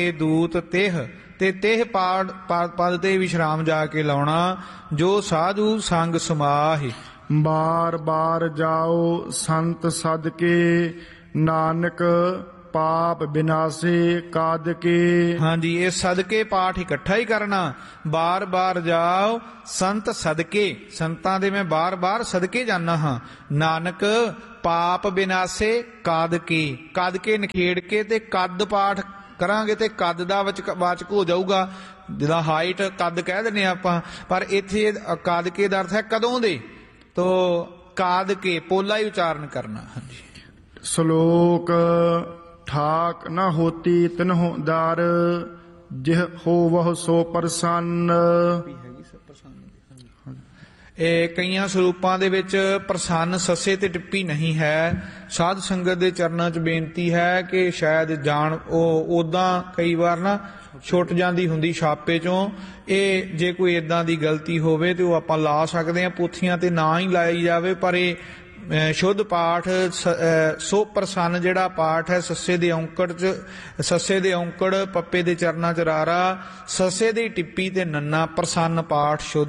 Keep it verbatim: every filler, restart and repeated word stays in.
ਦੂਤ ਤਿਹ ਤੇ ਤਿਹ ਪਾੜ ਪਦ ਤੇ ਵਿਸ਼ਰਾਮ ਜਾ ਕੇ ਲਾਉਣਾ। ਜੋ ਸਾਧੂ ਸੰਗ ਸਮਾਹਿ ਬਾਰ ਬਾਰ ਜਾਓ ਸੰਤ ਸਦਕੇ, ਨਾਨਕ ਪਾਪ ਬਿਨਾਸੇ ਕਾਦ ਕੇ। ਹਾਂਜੀ, ਇਹ ਸਦਕੇ ਪਾਠ ਇਕੱਠਾ ਹੀ ਕਰਨਾ। ਬਾਰ ਬਾਰ ਜਾਓ ਸੰਤ ਸਦਕੇ, ਸੰਤਾਂ ਦੇ ਮੈਂ ਬਾਰ ਬਾਰ ਸਦਕੇ ਜਾਨਾ ਹਾਂ। ਨਾਨਕ ਪਾਪ ਬਿਨਾਸੇ ਕਾਦ ਕੇ, ਕਦ ਕੇ ਨਿਖੇੜ ਕੇ ਤੇ ਕਦ ਪਾਠ ਕਰਾਂਗੇ ਤੇ ਕਦ ਦਾ ਵਾਚਕ ਹੋ ਜਾਊਗਾ। ਜਿਹਦਾ ਹਾਈਟ ਕਦ ਕਹਿ ਦਿੰਦੇ ਆਪਾਂ, ਪਰ ਇੱਥੇ ਕਦ ਕੇ ਦਾ ਅਰਥ ਹੈ ਕਦੋਂ ਦੇ। ਤੋ ਕਾਦ ਕੇ ਪੋਲਾ ਹੀ ਉਚਾਰਨ ਕਰਨਾ। ਹਾਂਜੀ। ਸ਼ਲੋਕ ਠਾਕ ਨਾ ਹੋਤੀ ਤਿਨਹੁ ਦਰ, ਜਿਹ ਹੋਵਹੁ ਸੋ ਪ੍ਰਸੰਨ। ਇਹ ਕਈਆਂ ਸਰੂਪਾਂ ਦੇ ਵਿੱਚ ਪ੍ਰਸੰਨ ਸੱਸੇ ਤੇ ਟਿੱਪੀ ਨਹੀਂ ਹੈ। ਸਾਧ ਸੰਗਤ ਦੇ ਚਰਨਾਂ 'ਚ ਬੇਨਤੀ ਹੈ ਕਿ ਸ਼ਾਇਦ ਜਾਣ ਉਹ ਉੱਦਾਂ ਕਈ ਵਾਰ ਨਾ ਛੁੱਟ ਜਾਂਦੀ ਹੁੰਦੀ ਛਾਪੇ 'ਚੋਂ। ਇਹ ਜੇ ਕੋਈ ਇੱਦਾਂ ਦੀ ਗਲਤੀ ਹੋਵੇ ਤੇ ਉਹ ਆਪਾਂ ਲਾ ਸਕਦੇ ਹਾਂ, ਪੋਥੀਆਂ ਤੇ ਨਾ ਹੀ ਲਾਈ ਜਾਵੇ। ਪਰ ਇਹ ਸ਼ੁੱਧ ਪਾਠ ਸੋ ਪ੍ਰਸੰਨ ਜਿਹੜਾ ਪਾਠ ਹੈ, ਸੱਸੇ ਦੇ ਔਂਕੜ 'ਚ, ਸੱਸੇ ਦੇ ਔਂਕੜ, ਪੱਪੇ ਦੇ ਚਰਨਾਂ 'ਚ ਰਾਰਾ, ਸੱਸੇ ਦੀ ਟਿੱਪੀ ਤੇ ਨੰਨਾ, ਪ੍ਰਸੰਨ ਪਾਠ ਸ਼ੁੱਧ